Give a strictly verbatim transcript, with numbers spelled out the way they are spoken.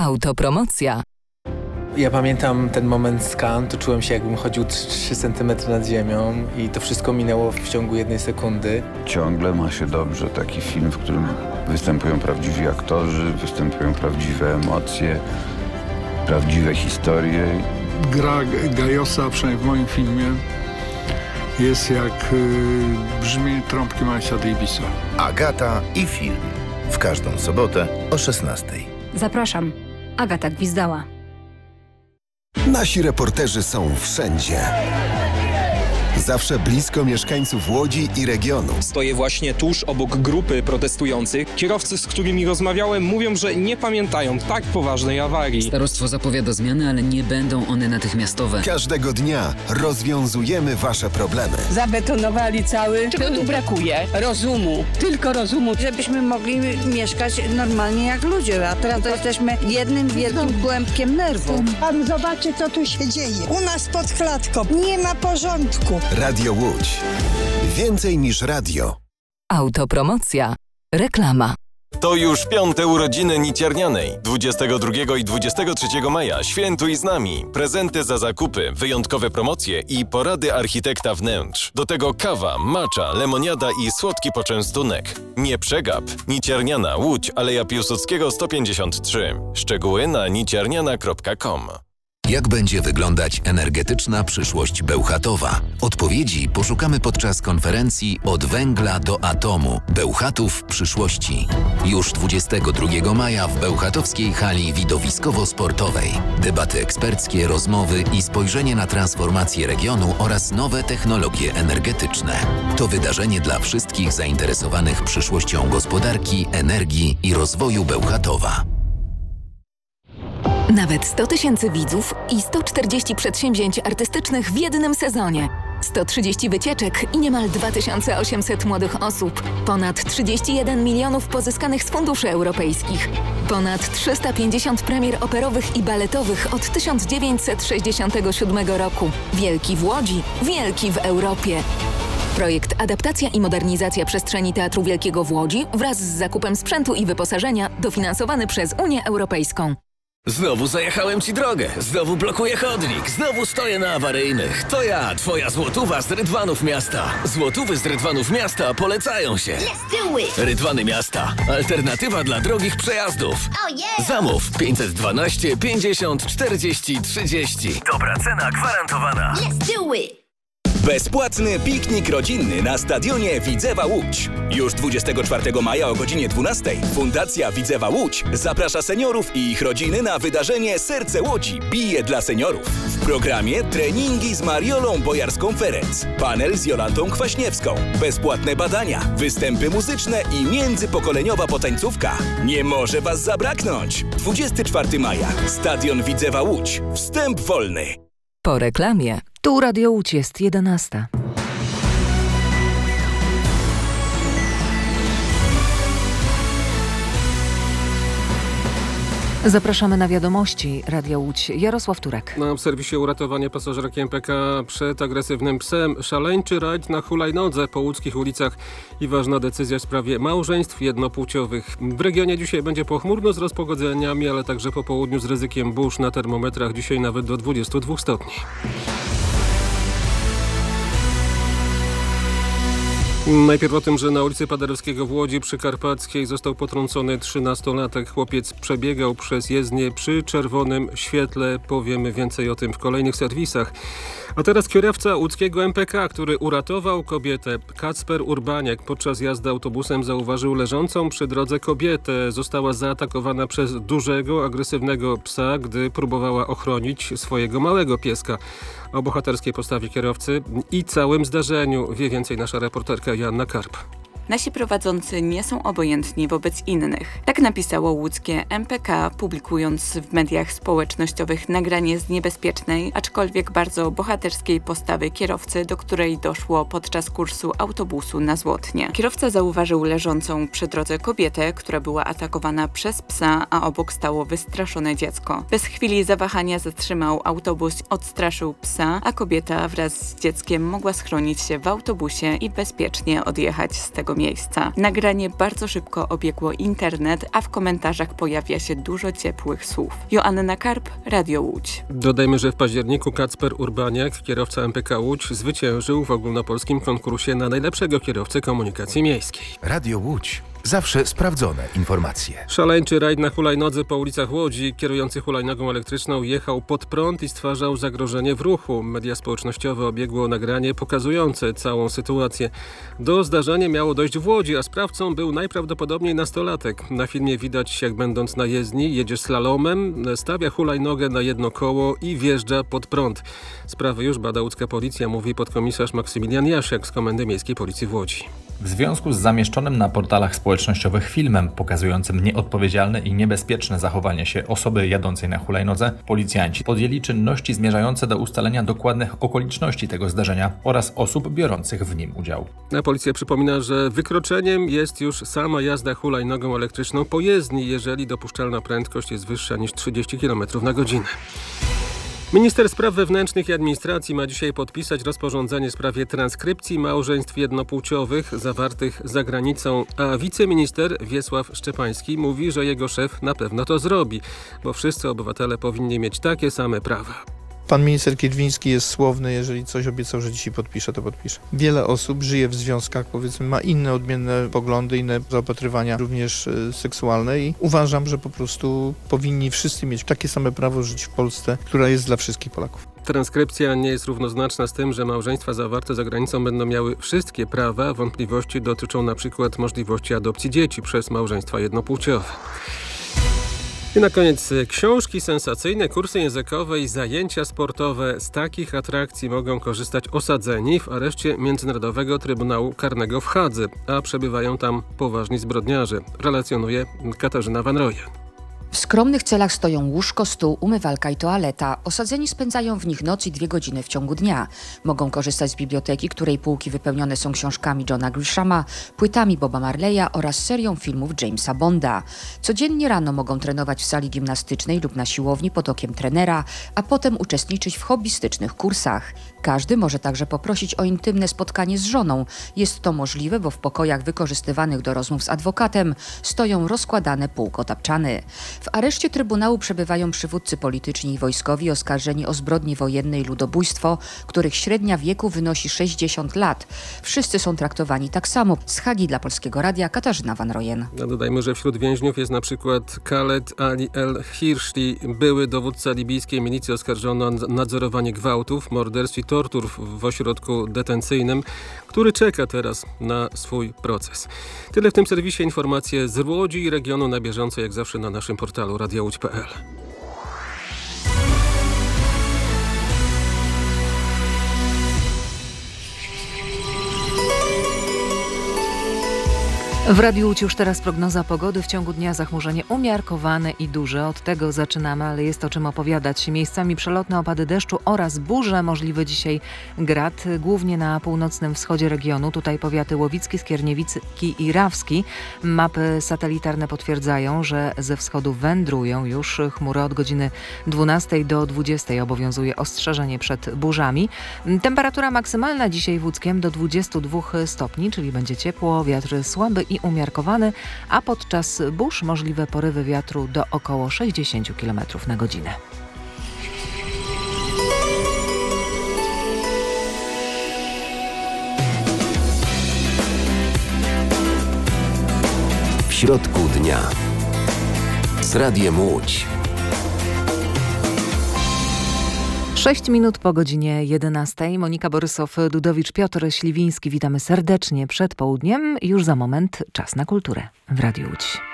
Autopromocja. Ja pamiętam ten moment z Cannes, to czułem się, jakbym chodził trzy centymetry nad ziemią i to wszystko minęło w ciągu jednej sekundy. Ciągle ma się dobrze taki film, w którym występują prawdziwi aktorzy, występują prawdziwe emocje, prawdziwe historie. Gra Gajosa, przynajmniej w moim filmie, jest jak y, brzmienie trąbki Milesa Davisa. Agata i film. W każdą sobotę o szesnastej. Zapraszam. Agata Gwizdała. Nasi reporterzy są wszędzie. Zawsze blisko mieszkańców Łodzi i regionu. Stoję właśnie tuż obok grupy protestujących. Kierowcy, z którymi rozmawiałem, mówią, że nie pamiętają tak poważnej awarii. Starostwo zapowiada zmiany, ale nie będą one natychmiastowe. Każdego dnia rozwiązujemy wasze problemy. Zabetonowali cały. Czego tu brakuje? Rozumu. Tylko rozumu. Żebyśmy mogli mieszkać normalnie jak ludzie, a teraz to jesteśmy jednym wielkim kłębkiem nerwów. Pan zobaczy, co tu się dzieje. U nas pod klatką nie ma porządku. Radio Łódź. Więcej niż radio. Autopromocja. Reklama. To już piąte urodziny Niciernianej. dwudziestego drugiego i dwudziestego trzeciego maja świętuj z nami. Prezenty za zakupy, wyjątkowe promocje i porady architekta wnętrz. Do tego kawa, matcha, lemoniada i słodki poczęstunek. Nie przegap. Nicierniana, Łódź, Aleja Piłsudskiego sto pięćdziesiąt trzy. Szczegóły na nicierniana kropka com. Jak będzie wyglądać energetyczna przyszłość Bełchatowa? Odpowiedzi poszukamy podczas konferencji Od węgla do atomu. Bełchatów przyszłości. Już dwudziestego drugiego maja w bełchatowskiej hali widowiskowo-sportowej. Debaty eksperckie, rozmowy i spojrzenie na transformację regionu oraz nowe technologie energetyczne. To wydarzenie dla wszystkich zainteresowanych przyszłością gospodarki, energii i rozwoju Bełchatowa. Nawet sto tysięcy widzów i sto czterdzieści przedsięwzięć artystycznych w jednym sezonie. sto trzydzieści wycieczek i niemal dwa tysiące osiemset młodych osób. Ponad trzydzieści jeden milionów pozyskanych z funduszy europejskich. Ponad trzysta pięćdziesiąt premier operowych i baletowych od tysiąc dziewięćset sześćdziesiątego siódmego roku. Wielki w Łodzi, wielki w Europie. Projekt Adaptacja i modernizacja przestrzeni Teatru Wielkiego w Łodzi wraz z zakupem sprzętu i wyposażenia dofinansowany przez Unię Europejską. Znowu zajechałem ci drogę, znowu blokuję chodnik, znowu stoję na awaryjnych. To ja, twoja złotówa z Rydwanów Miasta. Złotówy z Rydwanów Miasta polecają się. Let's do it! Rydwany Miasta. Alternatywa dla drogich przejazdów. Oh yeah! Zamów pięćset dwanaście pięćdziesiąt czterdzieści trzydzieści. Dobra cena gwarantowana. Let's do it! Bezpłatny piknik rodzinny na stadionie Widzewa Łódź. Już dwudziestego czwartego maja o godzinie dwunastej Fundacja Widzewa Łódź zaprasza seniorów i ich rodziny na wydarzenie Serce Łodzi bije dla seniorów. W programie treningi z Mariolą Bojarską-Ferenc, panel z Jolantą Kwaśniewską, bezpłatne badania, występy muzyczne i międzypokoleniowa potańcówka. Nie może was zabraknąć. dwudziestego czwartego maja. Stadion Widzewa Łódź. Wstęp wolny. Po reklamie. Tu Radio Łódź jest jedenasta. Zapraszamy na wiadomości Radia Łódź. Jarosław Turek. Na serwisie uratowanie pasażerki M P K przed agresywnym psem. Szaleńczy rajd na hulajnodze po łódzkich ulicach i ważna decyzja w sprawie małżeństw jednopłciowych. W regionie dzisiaj będzie pochmurno z rozpogodzeniami, ale także po południu z ryzykiem burz na termometrach. Dzisiaj nawet do dwudziestu dwóch stopni. Najpierw o tym, że na ulicy Paderewskiego w Łodzi przy Karpackiej został potrącony trzynastolatek. Chłopiec przebiegał przez jezdnię przy czerwonym świetle. Powiemy więcej o tym w kolejnych serwisach. A teraz kierowca łódzkiego M P K, który uratował kobietę. Kacper Urbaniak podczas jazdy autobusem zauważył leżącą przy drodze kobietę. Została zaatakowana przez dużego, agresywnego psa, gdy próbowała ochronić swojego małego pieska. O bohaterskiej postawie kierowcy i całym zdarzeniu wie więcej nasza reporterka Joanna Karp. Nasi prowadzący nie są obojętni wobec innych. Tak napisało łódzkie M P K, publikując w mediach społecznościowych nagranie z niebezpiecznej, aczkolwiek bardzo bohaterskiej postawy kierowcy, do której doszło podczas kursu autobusu na Złotnie. Kierowca zauważył leżącą przy drodze kobietę, która była atakowana przez psa, a obok stało wystraszone dziecko. Bez chwili zawahania zatrzymał autobus, odstraszył psa, a kobieta wraz z dzieckiem mogła schronić się w autobusie i bezpiecznie odjechać z tego miejsca. miejsca. Nagranie bardzo szybko obiegło internet, a w komentarzach pojawia się dużo ciepłych słów. Joanna Karp, Radio Łódź. Dodajmy, że w październiku Kacper Urbaniak, kierowca M P K Łódź, zwyciężył w ogólnopolskim konkursie na najlepszego kierowcę komunikacji miejskiej. Radio Łódź. Zawsze sprawdzone informacje. Szaleńczy rajd na hulajnodze po ulicach Łodzi. Kierujący hulajnogą elektryczną jechał pod prąd i stwarzał zagrożenie w ruchu. Media społecznościowe obiegło nagranie pokazujące całą sytuację. Do zdarzenia miało dojść w Łodzi, a sprawcą był najprawdopodobniej nastolatek. Na filmie widać, jak będąc na jezdni, jedzie slalomem, stawia hulajnogę na jedno koło i wjeżdża pod prąd. Sprawę już bada łódzka policja, mówi podkomisarz Maksymilian Jasiak z Komendy Miejskiej Policji w Łodzi. W związku z zamieszczonym na portalach społecznościowych filmem pokazującym nieodpowiedzialne i niebezpieczne zachowanie się osoby jadącej na hulajnodze, policjanci podjęli czynności zmierzające do ustalenia dokładnych okoliczności tego zdarzenia oraz osób biorących w nim udział. A policja przypomina, że wykroczeniem jest już sama jazda hulajnogą elektryczną po jezdni, jeżeli dopuszczalna prędkość jest wyższa niż trzydzieści kilometrów na godzinę. Minister Spraw Wewnętrznych i Administracji ma dzisiaj podpisać rozporządzenie w sprawie transkrypcji małżeństw jednopłciowych zawartych za granicą, a wiceminister Wiesław Szczepański mówi, że jego szef na pewno to zrobi, bo wszyscy obywatele powinni mieć takie same prawa. Pan minister Kierwiński jest słowny, jeżeli coś obiecał, że dzisiaj podpisze, to podpisze. Wiele osób żyje w związkach, powiedzmy, ma inne odmienne poglądy, inne zaopatrywania, również y, seksualne i uważam, że po prostu powinni wszyscy mieć takie same prawo żyć w Polsce, która jest dla wszystkich Polaków. Transkrypcja nie jest równoznaczna z tym, że małżeństwa zawarte za granicą będą miały wszystkie prawa. Wątpliwości dotyczą na przykład możliwości adopcji dzieci przez małżeństwa jednopłciowe. I na koniec książki sensacyjne, kursy językowe i zajęcia sportowe. Z takich atrakcji mogą korzystać osadzeni w areszcie Międzynarodowego Trybunału Karnego w Hadze, a przebywają tam poważni zbrodniarze, relacjonuje Katarzyna Van Royen. W skromnych celach stoją łóżko, stół, umywalka i toaleta. Osadzeni spędzają w nich noc i dwie godziny w ciągu dnia. Mogą korzystać z biblioteki, której półki wypełnione są książkami Johna Grishama, płytami Boba Marleya oraz serią filmów Jamesa Bonda. Codziennie rano mogą trenować w sali gimnastycznej lub na siłowni pod okiem trenera, a potem uczestniczyć w hobbystycznych kursach. Każdy może także poprosić o intymne spotkanie z żoną. Jest to możliwe, bo w pokojach wykorzystywanych do rozmów z adwokatem stoją rozkładane półkotapczany. W areszcie Trybunału przebywają przywódcy polityczni i wojskowi oskarżeni o zbrodnie wojenne i ludobójstwo, których średnia wieku wynosi sześćdziesiąt lat. Wszyscy są traktowani tak samo. Z Hagi dla Polskiego Radia Katarzyna Van Royen. No dodajmy, że wśród więźniów jest na przykład Khaled Ali El-Hirshli, były dowódca libijskiej milicji oskarżony o nadzorowanie gwałtów, morderstw i tortur w ośrodku detencyjnym, który czeka teraz na swój proces. Tyle w tym serwisie, informacje z Łodzi i regionu na bieżąco, jak zawsze na naszym portalu radio łódź kropka p l. W Radiu Łódź już teraz prognoza pogody. W ciągu dnia zachmurzenie umiarkowane i duże. Od tego zaczynamy, ale jest o czym opowiadać. Miejscami przelotne opady deszczu oraz burze. Możliwy dzisiaj grad, głównie na północnym wschodzie regionu. Tutaj powiaty łowicki, skierniewicki i rawski. Mapy satelitarne potwierdzają, że ze wschodu wędrują już chmury. Od godziny dwunastej do dwudziestej obowiązuje ostrzeżenie przed burzami. Temperatura maksymalna dzisiaj w Łódzkiem do dwudziestu dwóch stopni, czyli będzie ciepło, wiatr słaby i umiarkowany, a podczas burz możliwe porywy wiatru do około sześćdziesięciu kilometrów na godzinę. W środku dnia z Radiem Łódź. Sześć minut po godzinie jedenastej. Monika Borysow-Dudowicz, Piotr Śliwiński. Witamy serdecznie przed południem. Już za moment czas na kulturę w Radiu Łódź.